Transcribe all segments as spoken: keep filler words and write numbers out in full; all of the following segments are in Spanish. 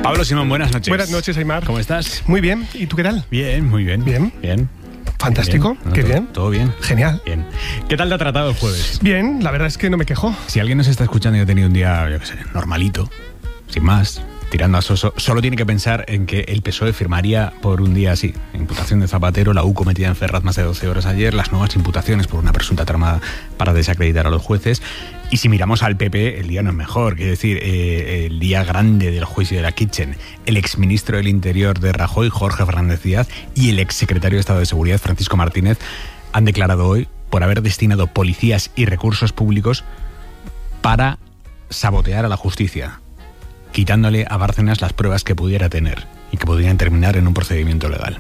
Pablo Simón, buenas noches. Buenas noches, Aymar. ¿Cómo estás? Muy bien. ¿Y tú qué tal? Bien, muy bien. Bien. Bien. Fantástico. Bien. No, Qué todo, bien. Todo bien. Genial. Bien. ¿Qué tal te ha tratado el jueves? Bien, la verdad es que no me quejo. Si alguien nos está escuchando y ha tenido un día, yo qué sé, normalito, sin más, tirando a soso, solo tiene que pensar en que el P S O E firmaría por un día así. Imputación de Zapatero, la U C O metida en Ferraz más de doce horas ayer, las nuevas imputaciones por una presunta trama para desacreditar a los jueces. Y si miramos al P P, el día no es mejor. Quiero decir, eh, el día grande del juicio de la Kitchen, el exministro del Interior de Rajoy, Jorge Fernández Díaz, y el exsecretario de Estado de Seguridad, Francisco Martínez, han declarado hoy por haber destinado policías y recursos públicos para sabotear a la justicia, quitándole a Bárcenas las pruebas que pudiera tener y que podrían terminar en un procedimiento legal.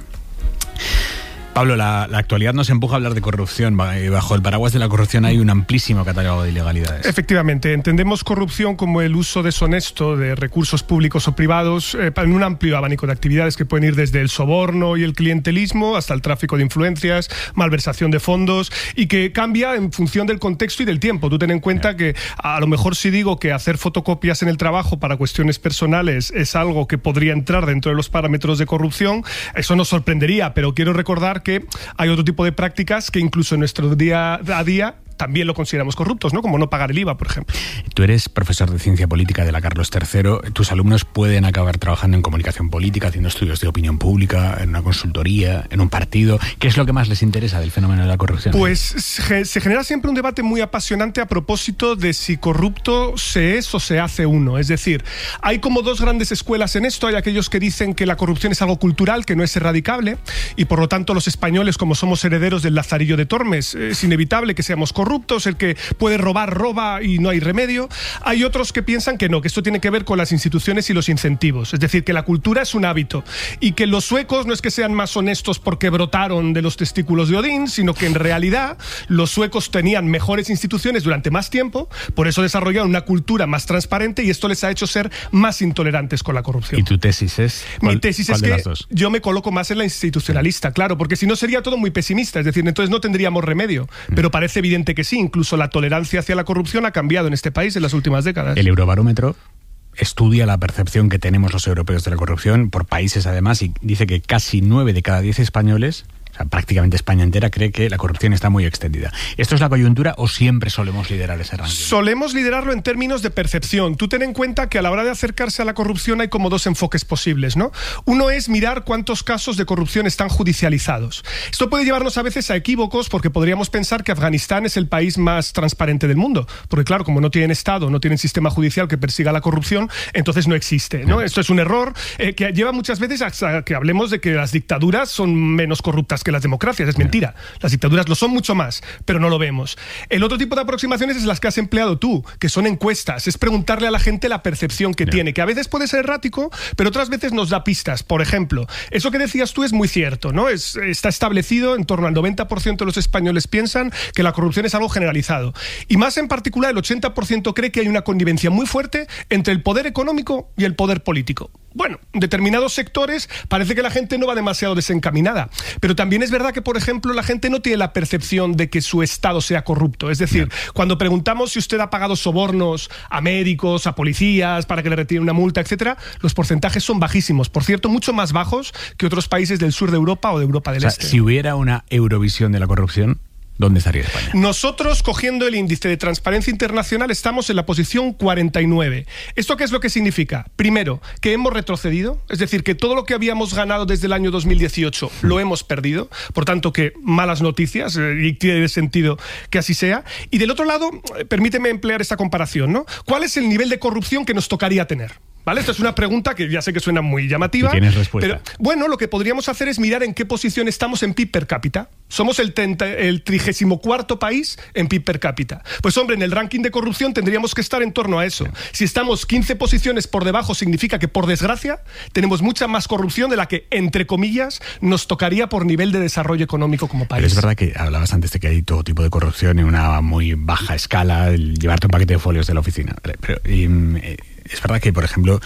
Pablo, la, la actualidad nos empuja a hablar de corrupción. Bajo el paraguas de la corrupción hay un amplísimo catálogo de ilegalidades. Efectivamente, entendemos corrupción como el uso deshonesto de recursos públicos o privados eh, en un amplio abanico de actividades que pueden ir desde el soborno y el clientelismo hasta el tráfico de influencias, malversación de fondos, y que cambia en función del contexto y del tiempo. Tú ten en cuenta yeah. que a lo mejor si digo que hacer fotocopias en el trabajo para cuestiones personales es algo que podría entrar dentro de los parámetros de corrupción, eso nos sorprendería, pero quiero recordar que hay otro tipo de prácticas que incluso en nuestro día a día también lo consideramos corruptos, ¿no? Como no pagar el I V A, por ejemplo. Tú eres profesor de Ciencia Política de la Carlos tercero. Tus alumnos pueden acabar trabajando en comunicación política, haciendo estudios de opinión pública, en una consultoría, en un partido. ¿Qué es lo que más les interesa del fenómeno de la corrupción? Pues se genera siempre un debate muy apasionante a propósito de si corrupto se es o se hace uno. Es decir, hay como dos grandes escuelas en esto. Hay aquellos que dicen que la corrupción es algo cultural, que no es erradicable, y por lo tanto los españoles, como somos herederos del Lazarillo de Tormes, es inevitable que seamos corruptos. corruptos, el que puede robar, roba y no hay remedio. Hay otros que piensan que no, que esto tiene que ver con las instituciones y los incentivos. Es decir, que la cultura es un hábito y que los suecos no es que sean más honestos porque brotaron de los testículos de Odín, sino que en realidad los suecos tenían mejores instituciones durante más tiempo, por eso desarrollaron una cultura más transparente y esto les ha hecho ser más intolerantes con la corrupción. ¿Y tu tesis es? Mi tesis es que yo me coloco más en la institucionalista, claro, porque si no sería todo muy pesimista, es decir, entonces no tendríamos remedio, pero parece evidente que sí, incluso la tolerancia hacia la corrupción ha cambiado en este país en las últimas décadas. El Eurobarómetro estudia la percepción que tenemos los europeos de la corrupción por países además y dice que casi nueve de cada diez españoles, o sea, prácticamente España entera, cree que la corrupción está muy extendida. ¿Esto es la coyuntura o siempre solemos liderar ese ranking? Solemos liderarlo en términos de percepción. Tú ten en cuenta que a la hora de acercarse a la corrupción hay como dos enfoques posibles, ¿no? Uno es mirar cuántos casos de corrupción están judicializados. Esto puede llevarnos a veces a equívocos porque podríamos pensar que Afganistán es el país más transparente del mundo. Porque claro, como no tienen Estado, no tienen sistema judicial que persiga la corrupción, entonces no existe, ¿no? Esto es un error eh, que lleva muchas veces a que hablemos de que las dictaduras son menos corruptas que las democracias. Es mentira. Las dictaduras lo son mucho más, pero no lo vemos. El otro tipo de aproximaciones es las que has empleado tú, que son encuestas. Es preguntarle a la gente la percepción que yeah. tiene, que a veces puede ser errático, pero otras veces nos da pistas. Por ejemplo, eso que decías tú es muy cierto, ¿no? Es, está establecido, en torno al noventa por ciento de los españoles piensan que la corrupción es algo generalizado. Y más en particular, el ochenta por ciento cree que hay una connivencia muy fuerte entre el poder económico y el poder político. Bueno, en determinados sectores parece que la gente no va demasiado desencaminada, pero también es verdad que, por ejemplo, la gente no tiene la percepción de que su Estado sea corrupto. Es decir, yeah. cuando preguntamos si usted ha pagado sobornos a médicos, a policías, para que le retiren una multa, etcétera, los porcentajes son bajísimos. Por cierto, mucho más bajos que otros países del sur de Europa o de Europa del o sea, Este. Si hubiera una Eurovisión de la corrupción, ¿dónde estaría España? Nosotros, cogiendo el índice de transparencia internacional, estamos en la posición cuarenta y nueve. ¿Esto qué es lo que significa? Primero, que hemos retrocedido, es decir, que todo lo que habíamos ganado desde el año dos mil dieciocho lo hemos perdido, por tanto que malas noticias, y tiene sentido que así sea. Y del otro lado, permíteme emplear esta comparación, ¿no? ¿Cuál es el nivel de corrupción que nos tocaría tener? ¿Vale? Esta es una pregunta que ya sé que suena muy llamativa. ¿Y tienes respuesta? Pero, bueno, lo que podríamos hacer es mirar en qué posición estamos en P I B per cápita. Somos el, el trigésimo cuarto país en P I B per cápita. Pues hombre, en el ranking de corrupción tendríamos que estar en torno a eso. Si estamos quince posiciones por debajo, significa que, por desgracia, tenemos mucha más corrupción de la que, entre comillas, nos tocaría por nivel de desarrollo económico como país. Pero es verdad que hablabas antes de que hay todo tipo de corrupción en una muy baja escala, el llevarte un paquete de folios de la oficina. Pero... Y, es verdad que, por ejemplo,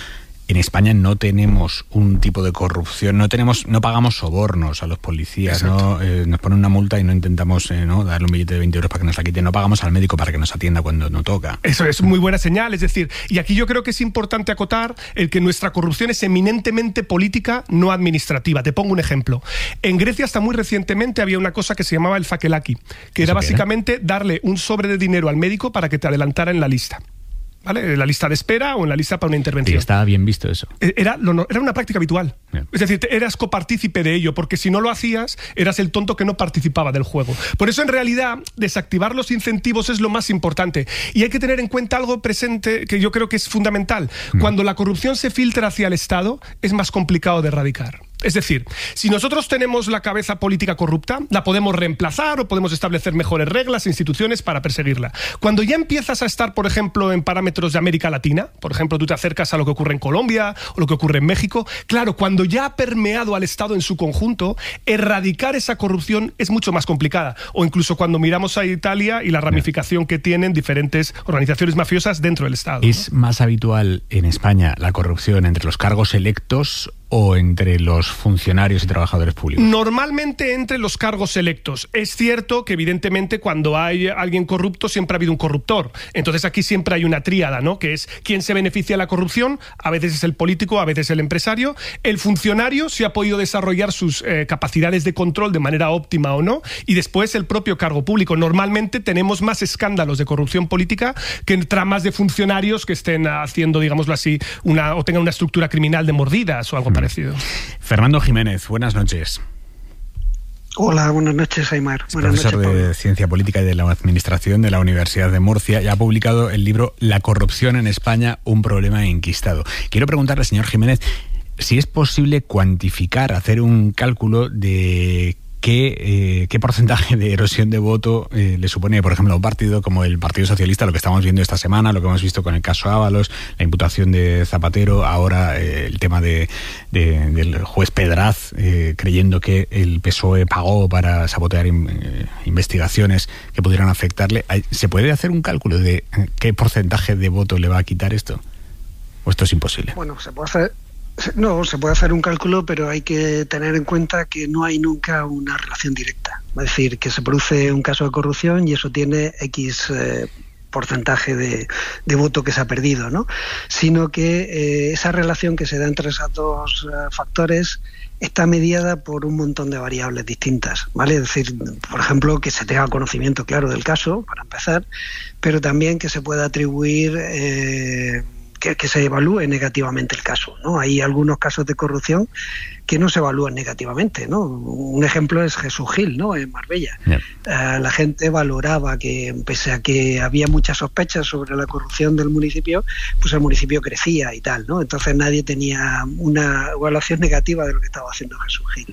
en España no tenemos un tipo de corrupción, no tenemos, no pagamos sobornos a los policías, no eh, nos ponen una multa y no intentamos eh, ¿no? darle un billete de veinte euros para que nos la quite, no pagamos al médico para que nos atienda cuando no toca. Eso es muy buena señal, es decir, y aquí yo creo que es importante acotar el que nuestra corrupción es eminentemente política, no administrativa. Te pongo un ejemplo. En Grecia hasta muy recientemente había una cosa que se llamaba el fakelaki, que era básicamente era? darle un sobre de dinero al médico para que te adelantara en la lista. ¿Vale? En la lista de espera o en la lista para una intervención. Y estaba bien visto eso. Era, lo, era una práctica habitual. Bien. Es decir, eras copartícipe de ello, porque si no lo hacías, eras el tonto que no participaba del juego. Por eso, en realidad, desactivar los incentivos es lo más importante. Y hay que tener en cuenta algo presente que yo creo que es fundamental. Mm. Cuando la corrupción se filtra hacia el Estado, es más complicado de erradicar. Es decir, si nosotros tenemos la cabeza política corrupta, la podemos reemplazar o podemos establecer mejores reglas e instituciones para perseguirla. Cuando ya empiezas a estar, por ejemplo, en parámetros de América Latina, por ejemplo, tú te acercas a lo que ocurre en Colombia o lo que ocurre en México, claro, cuando ya ha permeado al Estado en su conjunto, erradicar esa corrupción es mucho más complicada. O incluso cuando miramos a Italia y la ramificación que tienen diferentes organizaciones mafiosas dentro del Estado. ¿Es ¿no? más habitual en España la corrupción entre los cargos electos o entre los funcionarios y trabajadores públicos? Normalmente entre los cargos electos. Es cierto que evidentemente cuando hay alguien corrupto siempre ha habido un corruptor. Entonces aquí siempre hay una tríada, ¿no? Que es quién se beneficia de la corrupción, a veces es el político, a veces el empresario. El funcionario, si ha podido desarrollar sus eh, capacidades de control de manera óptima o no, y después el propio cargo público. Normalmente tenemos más escándalos de corrupción política que en tramas de funcionarios que estén haciendo, digámoslo así, una, o tengan una estructura criminal de mordidas o algo parecido. Fernando Jiménez, buenas noches. Hola, buenas noches, Aimar. Es buenas profesor noches, de Pablo. Ciencia Política y de la Administración de la Universidad de Murcia y ha publicado el libro La corrupción en España, un problema enquistado. Quiero preguntarle, señor Jiménez, si es posible cuantificar, hacer un cálculo de ¿Qué, eh, qué porcentaje de erosión de voto eh, le supone, por ejemplo, a un partido como el Partido Socialista, lo que estamos viendo esta semana, lo que hemos visto con el caso Ábalos, la imputación de Zapatero, ahora eh, el tema de, de, del juez Pedraz, eh, creyendo que el P S O E pagó para sabotear in, eh, investigaciones que pudieran afectarle? ¿Se puede hacer un cálculo de qué porcentaje de voto le va a quitar esto? ¿O esto es imposible? Bueno, se puede hacer... No, se puede hacer un cálculo, pero hay que tener en cuenta que no hay nunca una relación directa. Es decir, que se produce un caso de corrupción y eso tiene X eh, porcentaje de, de voto que se ha perdido, ¿no? Sino que eh, esa relación que se da entre esos dos eh, factores está mediada por un montón de variables distintas, ¿vale? Es decir, por ejemplo, que se tenga conocimiento claro del caso, para empezar, pero también que se pueda atribuir... Eh, Que, que se evalúe negativamente el caso, ¿no? Hay algunos casos de corrupción que no se evalúan negativamente, ¿no? Un ejemplo es Jesús Gil, ¿no? En Marbella. Yeah. Uh, la gente valoraba que, pese a que había muchas sospechas sobre la corrupción del municipio, pues el municipio crecía y tal, ¿no? Entonces nadie tenía una evaluación negativa de lo que estaba haciendo Jesús Gil.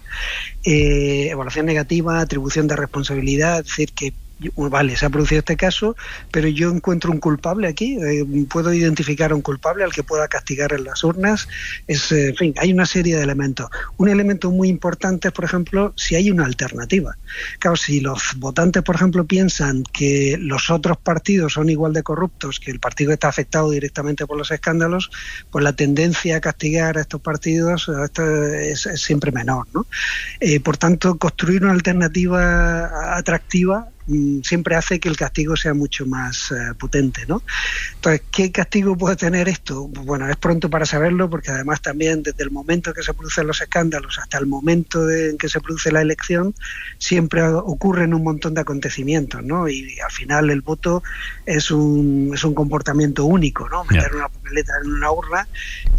Eh, evaluación negativa, atribución de responsabilidad, es decir, que vale, se ha producido este caso, pero yo encuentro un culpable aquí, eh, puedo identificar a un culpable al que pueda castigar en las urnas. Es, eh, en fin, hay una serie de elementos. Un elemento muy importante es, por ejemplo, si hay una alternativa. Claro, si los votantes, por ejemplo, piensan que los otros partidos son igual de corruptos que el partido que está afectado directamente por los escándalos, pues la tendencia a castigar a estos partidos esto es, es siempre menor, ¿no? Eh, por tanto, construir una alternativa atractiva siempre hace que el castigo sea mucho más uh, potente, ¿no? Entonces, ¿qué castigo puede tener esto? Bueno, es pronto para saberlo, porque además también desde el momento que se producen los escándalos hasta el momento de, en que se produce la elección, siempre ocurren un montón de acontecimientos, ¿no? Y, y al final el voto es un, es un comportamiento único, ¿no? Meter yeah. una papeleta en una urna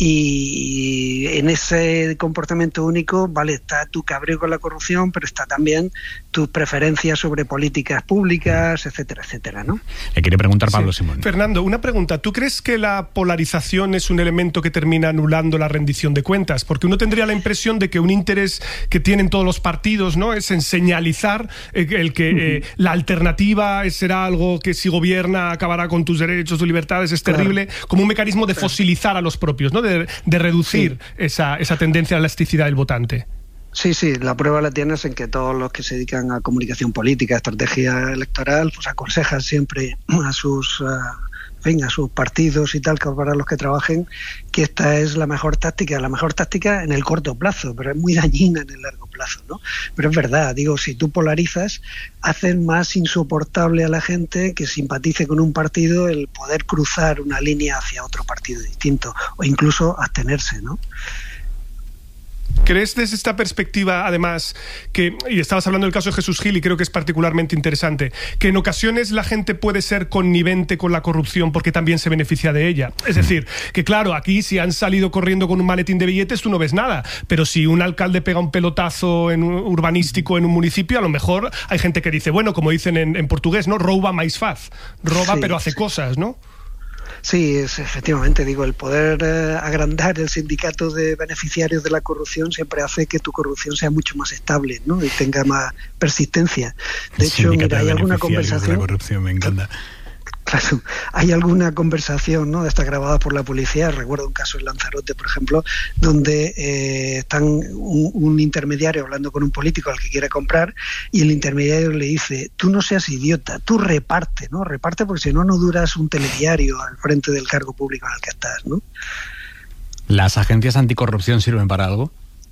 y, y en ese comportamiento único, vale, está tu cabreo con la corrupción, pero está también tus preferencias sobre políticas públicas, etcétera, etcétera, ¿no? Le quiere preguntar Pablo sí. Simón. Fernando, una pregunta. ¿Tú crees que la polarización es un elemento que termina anulando la rendición de cuentas? Porque uno tendría la impresión de que un interés que tienen todos los partidos, ¿no?, es en señalizar eh, el que uh-huh. eh, la alternativa será algo que si gobierna acabará con tus derechos, tus libertades, es terrible, claro. como un mecanismo de claro. fosilizar a los propios, ¿no?, de, de reducir sí. esa, esa tendencia a la elasticidad del votante. Sí, sí, la prueba la tienes en que todos los que se dedican a comunicación política, estrategia electoral, pues aconsejan siempre a sus uh, fin, a sus partidos y tal, que para los que trabajen, que esta es la mejor táctica, la mejor táctica en el corto plazo, pero es muy dañina en el largo plazo, ¿no? Pero es verdad, digo, si tú polarizas, hacen más insoportable a la gente que simpatice con un partido el poder cruzar una línea hacia otro partido distinto, o incluso abstenerse, ¿no? ¿Crees desde esta perspectiva, además, que, y estabas hablando del caso de Jesús Gil y creo que es particularmente interesante, que en ocasiones la gente puede ser connivente con la corrupción porque también se beneficia de ella? Es decir, que claro, aquí si han salido corriendo con un maletín de billetes tú no ves nada, pero si un alcalde pega un pelotazo en un urbanístico en un municipio, a lo mejor hay gente que dice, bueno, como dicen en, en portugués, ¿no? Rouba mais faz. Roba sí, pero hace sí. cosas, ¿no? Sí, es, efectivamente, digo, el poder eh, agrandar el sindicato de beneficiarios de la corrupción siempre hace que tu corrupción sea mucho más estable, ¿no? Y tenga más persistencia. De el hecho, mira, hay alguna conversación... De la corrupción, me encanta. Claro, hay alguna conversación, ¿no?, está grabada por la policía. Recuerdo un caso en Lanzarote, por ejemplo, donde eh, están un, un intermediario hablando con un político al que quiere comprar y el intermediario le dice, tú no seas idiota, tú reparte, ¿no? Reparte porque si no, no duras un telediario al frente del cargo público en el que estás, ¿no? ¿Las agencias anticorrupción sirven para algo?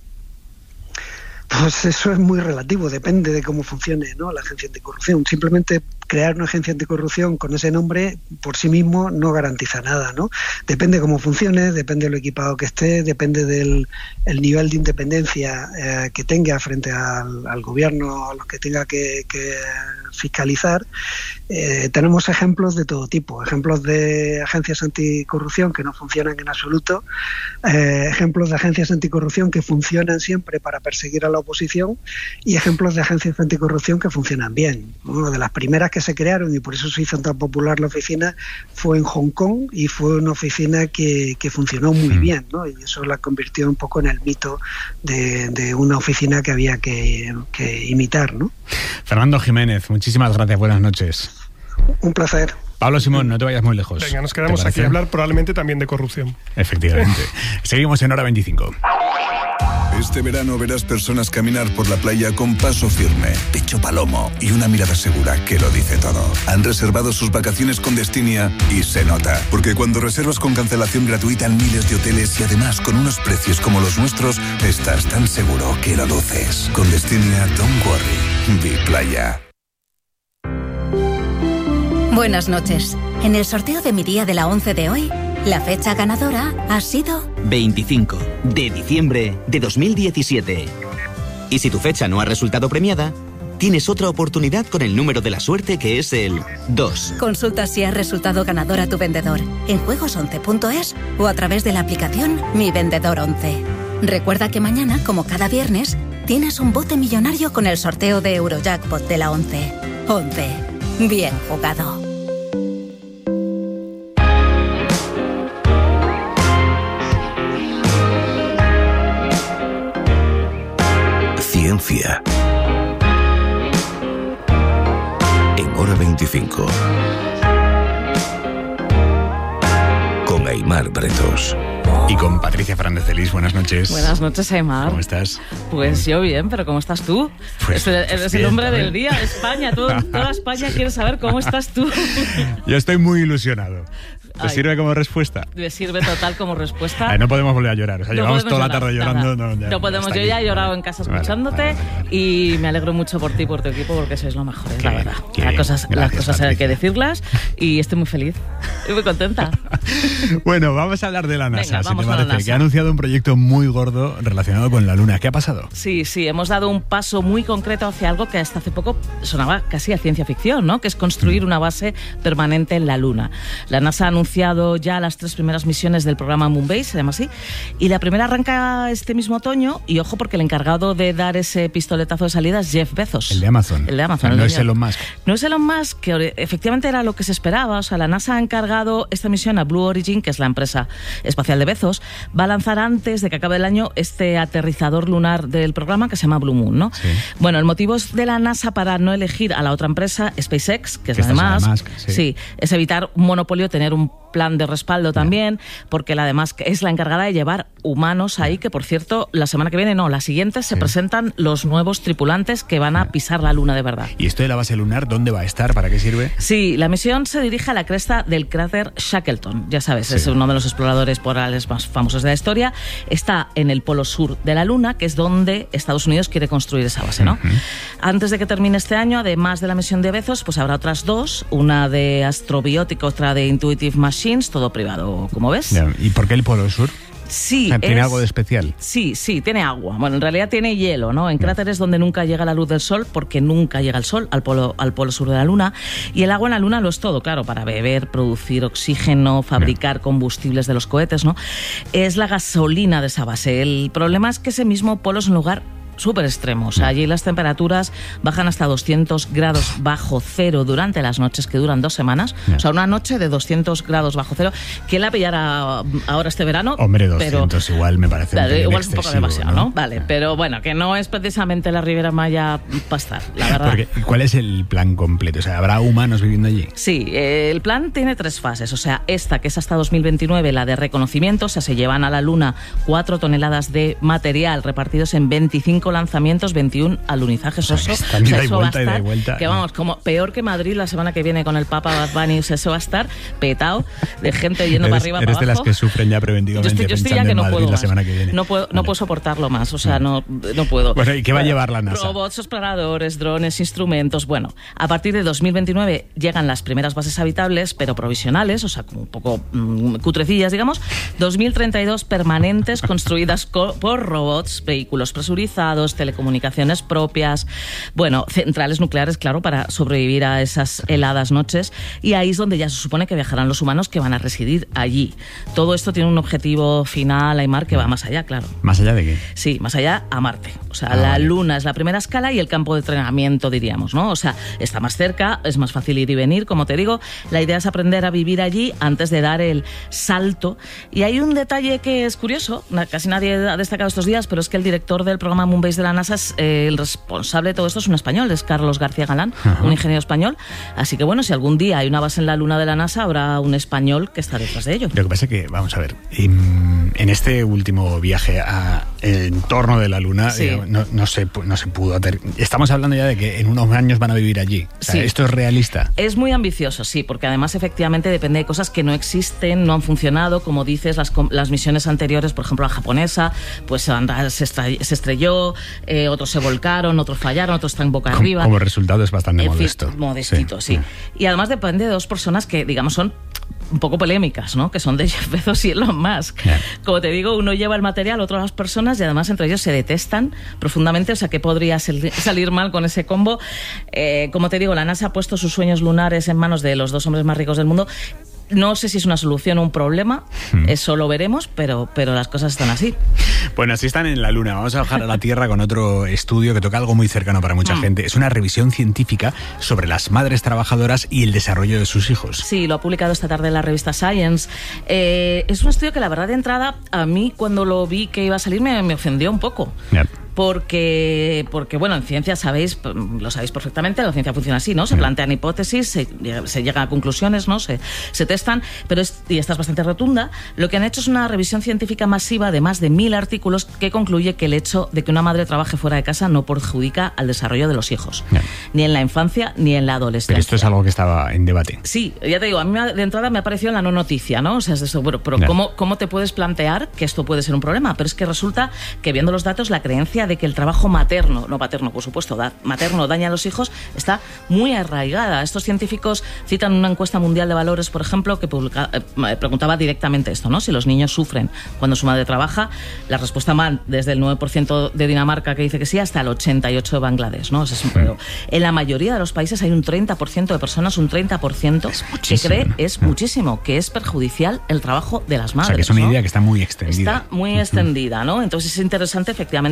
Pues eso es muy relativo, depende de cómo funcione, ¿no?, la agencia anticorrupción. Simplemente crear una agencia anticorrupción con ese nombre por sí mismo no garantiza nada, ¿no? Depende de cómo funcione, depende de lo equipado que esté, depende del el nivel de independencia eh, que tenga frente al, al gobierno, a los que tenga que, que fiscalizar. Eh, tenemos ejemplos de todo tipo, ejemplos de agencias anticorrupción que no funcionan en absoluto, eh, ejemplos de agencias anticorrupción que funcionan siempre para perseguir a la oposición y ejemplos de agencias anticorrupción que funcionan bien. Una de las primeras que se crearon, y por eso se hizo tan popular la oficina, fue en Hong Kong y fue una oficina que, que funcionó muy bien, ¿no? Y eso la convirtió un poco en el mito de, de una oficina que había que, que imitar, ¿no? Fernando Jiménez, muchísimas gracias, buenas noches. Un placer. Pablo Simón, no te vayas muy lejos. Venga, nos quedamos aquí a hablar probablemente también de corrupción. Efectivamente. Seguimos en Hora veinticinco. Este verano verás personas caminar por la playa con paso firme, pecho palomo y una mirada segura que lo dice todo. Han reservado sus vacaciones con Destinia y se nota. Porque cuando reservas con cancelación gratuita en miles de hoteles y además con unos precios como los nuestros, estás tan seguro que lo luces. Con Destinia, don't worry. Di playa. Buenas noches. En el sorteo de mi día de la once de hoy, la fecha ganadora ha sido veinticinco de diciembre de dos mil diecisiete. Y si tu fecha no ha resultado premiada, tienes otra oportunidad con el número de la suerte, que es el dos. Consulta si ha resultado ganadora tu vendedor en juegos once punto es o a través de la aplicación Mi Vendedor once. Recuerda que mañana, como cada viernes, tienes un bote millonario con el sorteo de Eurojackpot de la once. once. Bien jugado. Ciencia. En Hora veinticinco. Con Aimar Bretos. Y con Patricia Fernández de Lis, buenas noches. Buenas noches, Aimar. ¿Cómo estás? Pues yo bien, pero ¿cómo estás tú? Pues, eres pues el bien, hombre también. del día, España, todo, toda España quiere saber cómo estás tú. Yo estoy muy ilusionado. ¿Te Ay, sirve como respuesta? Me sirve total como respuesta. Ay, no podemos volver a llorar. O sea, No llevamos podemos toda la tarde llorar, llorando. nada. No, ya, No podemos. hasta Yo ya he aquí. llorado en casa Vale, escuchándote, vale, vale. y me alegro mucho por ti y por tu equipo, porque sois lo mejor, es la Qué verdad. bien, qué Las bien. cosas, las Gracias, cosas hay Patricia. que decirlas, y estoy muy feliz. Estoy muy contenta. Bueno, vamos a hablar de la NASA, Venga, si vamos te con la parece, NASA. que ha anunciado un proyecto muy gordo relacionado con la Luna. ¿Qué ha pasado? Sí, sí, hemos dado un paso muy concreto hacia algo que hasta hace poco sonaba casi a ciencia ficción, ¿no? Que es construir una base permanente en la Luna. La NASA ha anunciado ya las tres primeras misiones del programa Moonbase, se llama así, y la primera arranca este mismo otoño, y ojo, porque el encargado de dar ese pistoletazo de salida es Jeff Bezos. El de Amazon. El de Amazon. O sea, el no de es Jeff. Elon Musk. No es Elon Musk, que efectivamente era lo que se esperaba. O sea, la NASA ha encargado esta misión a Blue Origin, que es la empresa espacial de Bezos. Va a lanzar antes de que acabe el año este aterrizador lunar del programa que se llama Blue Moon, ¿no? Sí. Bueno, el motivo es de la NASA para no elegir a la otra empresa, SpaceX, que es Que la de esta es la de Musk, Musk, sí. sí, es evitar un monopolio, tener un plan de respaldo también, porque la, además es la encargada de llevar humanos ahí, que por cierto, la semana que viene, no, la siguiente, se sí. presentan los nuevos tripulantes que van a pisar la Luna de verdad. ¿Y esto de la base lunar, dónde va a estar? ¿Para qué sirve? Sí, la misión se dirige a la cresta del cráter Shackleton, ya sabes, sí. es uno de los exploradores polares más famosos de la historia. Está en el polo sur de la Luna, que es donde Estados Unidos quiere construir esa base, ¿no? Uh-huh. Antes de que termine este año, además de la misión de Bezos, pues habrá otras dos, una de Astrobiótica, otra de Intuitive Machines, todo privado, como ves. ¿Y por qué el polo sur? Sí, o sea, ¿tiene es, algo de especial? Sí, sí, tiene agua. Bueno, en realidad tiene hielo, ¿no? En cráteres donde nunca llega la luz del sol, porque nunca llega el sol al polo, al polo sur de la Luna. Y el agua en la Luna lo es todo, claro, para beber, producir oxígeno, fabricar combustibles de los cohetes, ¿no? Es la gasolina de esa base. El problema es que ese mismo polo es un lugar súper extremo. O sea, allí las temperaturas bajan hasta doscientos grados bajo cero durante las noches, que duran dos semanas. Yeah. O sea, una noche de doscientos grados bajo cero. ¿Quién la pillara ahora este verano? Hombre, doscientos pero, igual me parece claro, un igual es un poco demasiado, ¿no? ¿no? Vale, yeah. pero bueno, que no es precisamente la Riviera Maya para estar, la verdad. Porque, ¿cuál es el plan completo? O sea, ¿habrá humanos viviendo allí? Sí, eh, el plan tiene tres fases. O sea, esta, que es hasta dos mil veintinueve, la de reconocimiento. O sea, se llevan a la Luna cuatro toneladas de material repartidos en veinticinco lanzamientos, veintiún alunizajes. O sea, eso, que, o sea, eso vuelta va a estar, y de vuelta. Que vamos, como peor que Madrid la semana que viene con el Papa Bad Bunny. Eso va a estar petado de gente yendo eres, para arriba, eres para de abajo. las que sufren ya preventivamente. Yo estoy, yo estoy ya que no Madrid puedo la más. semana que viene. No puedo, no vale. puedo soportarlo más. O sea, no, no puedo. Bueno, ¿y qué va a llevar la NASA? Robots, exploradores, drones, instrumentos. Bueno, a partir de dos mil veintinueve llegan las primeras bases habitables, pero provisionales, o sea, como un poco mmm, cutrecillas, digamos. dos mil treinta y dos permanentes, construidas co- por robots, vehículos presurizados, telecomunicaciones propias, bueno, centrales nucleares, claro, para sobrevivir a esas heladas noches. Y ahí es donde ya se supone que viajarán los humanos que van a residir allí. Todo esto tiene un objetivo final, Aymar, que va más allá, claro. ¿Más allá de qué? Sí, más allá a Marte. O sea, ah, la vale. Luna es la primera escala y el campo de entrenamiento, diríamos, ¿no? O sea, está más cerca, es más fácil ir y venir, como te digo. La idea es aprender a vivir allí antes de dar el salto. Y hay un detalle que es curioso, casi nadie ha destacado estos días, pero es que el director del programa Moonbase de la NASA, es, eh, el responsable de todo esto es un español, es Carlos García Galán, uh-huh. un ingeniero español. Así que bueno, si algún día hay una base en la Luna de la NASA, habrá un español que está detrás de ello. Lo que pasa es que, vamos a ver, en, en este último viaje a en torno de la Luna, sí. eh, no, no, se, no se pudo hacer. Estamos hablando ya de que en unos años van a vivir allí. O sea, sí. ¿esto es realista? Es muy ambicioso, sí, porque además efectivamente depende de cosas que no existen, no han funcionado. Como dices, las, las misiones anteriores, por ejemplo la japonesa, pues se, se estrelló, eh, otros se volcaron, otros fallaron, otros están boca como, arriba. Como resultado es bastante en modesto. Fin, modestito, sí. sí. Y además depende de dos personas que, digamos, son un poco polémicas, ¿no? Que son de Jeff Bezos y Elon Musk. Yeah. Como te digo, uno lleva el material, otro las personas, y además entre ellos se detestan profundamente. O sea, ¿qué podría salir mal con ese combo? Eh, como te digo, la NASA ha puesto sus sueños lunares en manos de los dos hombres más ricos del mundo. No sé si es una solución o un problema, hmm. eso lo veremos, pero, pero las cosas están así. Bueno, así están en la Luna. Vamos a bajar a la Tierra con otro estudio que toca algo muy cercano para mucha hmm. gente. Es una revisión científica sobre las madres trabajadoras y el desarrollo de sus hijos. Sí, lo ha publicado esta tarde en la revista Science. Eh, es un estudio que la verdad de entrada, a mí cuando lo vi que iba a salir me, me ofendió un poco. Yep. Porque, porque, bueno, en ciencia sabéis, lo sabéis perfectamente, la ciencia funciona así, ¿no? Se plantean hipótesis, se, se llegan a conclusiones, ¿no? Se, se testan, pero es, y esta es bastante rotunda. Lo que han hecho es una revisión científica masiva de más de mil artículos que concluye que el hecho de que una madre trabaje fuera de casa no perjudica al desarrollo de los hijos, yeah. ni en la infancia ni en la adolescencia. Pero esto es algo que estaba en debate. Sí, ya te digo, a mí de entrada me ha parecido la no noticia, ¿no? O sea, es eso, bueno, pero yeah. ¿cómo, ¿cómo te puedes plantear que esto puede ser un problema? Pero es que resulta que viendo los datos, la creencia de que el trabajo materno, no paterno por supuesto, da, materno daña a los hijos, está muy arraigada. Estos científicos citan una encuesta mundial de valores, por ejemplo, que publica, eh, preguntaba directamente esto, ¿no? Si los niños sufren cuando su madre trabaja. La respuesta va desde el nueve por ciento de Dinamarca, que dice que sí, hasta el ochenta y ocho por ciento de Bangladesh, ¿no? Ese es un pedo. En la mayoría de los países hay un treinta por ciento de personas, un treinta por ciento que cree, es muchísimo, que es perjudicial el trabajo de las madres. O sea, que es una ¿no? idea que está muy extendida. Está muy extendida, ¿no? Entonces es interesante efectivamente desmontar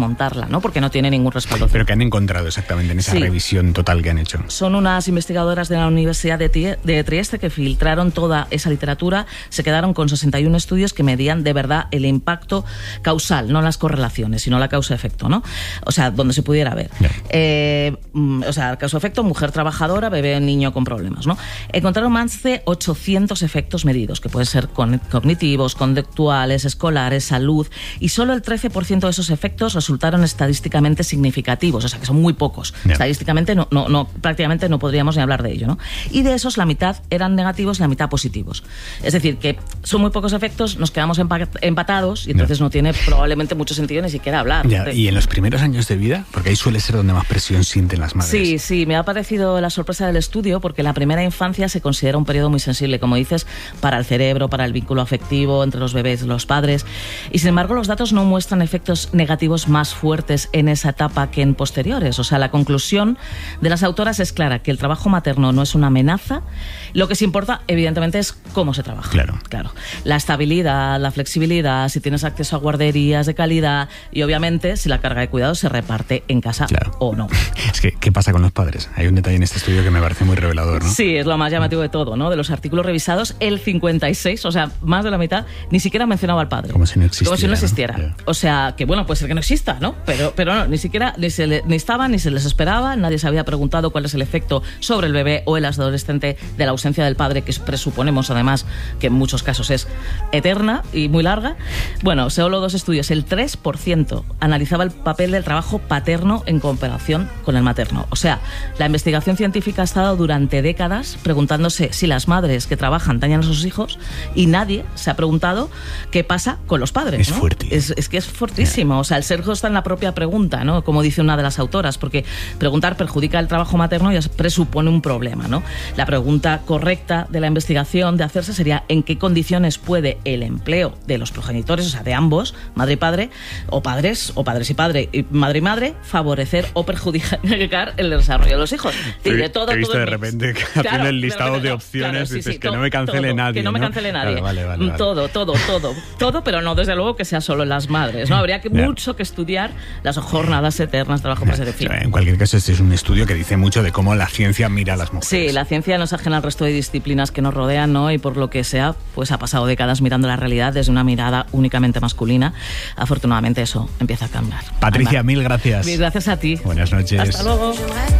desmontarla, ¿no? Porque no tiene ningún respaldo. ¿Pero qué han encontrado exactamente en esa sí. revisión total que han hecho? Son unas investigadoras de la Universidad de, Tie- de Trieste que filtraron toda esa literatura, se quedaron con sesenta y uno estudios que medían de verdad el impacto causal, no las correlaciones, sino la causa-efecto, ¿no? O sea, donde se pudiera ver. Yeah. Eh, o sea, causa-efecto, mujer trabajadora, bebé, niño con problemas, ¿no? Encontraron más de ochocientos efectos medidos, que pueden ser cognitivos, conductuales, escolares, salud, y solo el trece por ciento de esos efectos resultaron estadísticamente significativos, o sea, que son muy pocos. Yeah. Estadísticamente no, no, no, prácticamente no podríamos ni hablar de ello, ¿no? Y de esos la mitad eran negativos y la mitad positivos. Es decir, que son muy pocos efectos, nos quedamos empatados y entonces yeah. no tiene probablemente mucho sentido ni siquiera hablar. Yeah. ¿Y en los primeros años de vida? Porque ahí suele ser donde más presión sienten las madres. Sí, sí, me ha parecido la sorpresa del estudio porque la primera infancia se considera un periodo muy sensible, como dices, para el cerebro, para el vínculo afectivo entre los bebés y los padres. Y sin embargo, los datos no muestran efectos negativos más fuertes en esa etapa que en posteriores. O sea, la conclusión de las autoras es clara, que el trabajo materno no es una amenaza. Lo que sí importa, evidentemente, es cómo se trabaja. Claro. Claro. La estabilidad, la flexibilidad, si tienes acceso a guarderías de calidad y, obviamente, si la carga de cuidados se reparte en casa claro. o no. Es que, ¿qué pasa con los padres? Hay un detalle en este estudio que me parece muy revelador, ¿no? Sí, es lo más llamativo de todo, ¿no? De los artículos revisados, el cincuenta y seis, o sea, más de la mitad, ni siquiera mencionaba al padre. Como si no existiera. Como si no existiera. ¿no? O sea, que bueno, puede ser que no exista, ¿no? Pero, pero no, ni siquiera ni, se le, ni estaba, ni se les esperaba, nadie se había preguntado cuál es el efecto sobre el bebé o el adolescente de la ausencia del padre, que presuponemos además que en muchos casos es eterna y muy larga. Bueno, solo dos estudios, el tres por ciento analizaba el papel del trabajo paterno en comparación con el materno. O sea, la investigación científica ha estado durante décadas preguntándose si las madres que trabajan dañan a sus hijos y nadie se ha preguntado qué pasa con los padres, ¿no? Es fuerte. Es, es que es fortísimo. Yeah. O sea, el sesgo está en la propia pregunta, ¿no? Como dice una de las autoras, porque preguntar perjudica el trabajo materno y presupone un problema, ¿no? La pregunta correcta de la investigación de hacerse sería ¿en qué condiciones puede el empleo de los progenitores, o sea, de ambos, madre y padre, o padres, o padres y padre, y madre y madre, favorecer o perjudicar el desarrollo de los hijos? He, de todo, he visto todo de repente que haciendo claro, el listado de, repente, de opciones claro, sí, dices sí, que todo, no me cancele todo, nadie. Que no, ¿no? me cancele nadie. Claro, vale, vale, vale. Todo, todo, todo, todo, pero no, desde luego que sea solo las madres, ¿no? Habría que, yeah. mucho que estudiar las jornadas eternas, trabajo yeah. para ser En cualquier caso, este es un estudio que dice mucho de cómo la ciencia mira a las mujeres. Sí, la ciencia no es ajena al resto de disciplinas que nos rodean, ¿no? Y por lo que sea, pues ha pasado décadas mirando la realidad desde una mirada únicamente masculina. Afortunadamente eso empieza a cambiar. Patricia, mil gracias. Mil gracias a ti. Buenas noches. Hasta luego.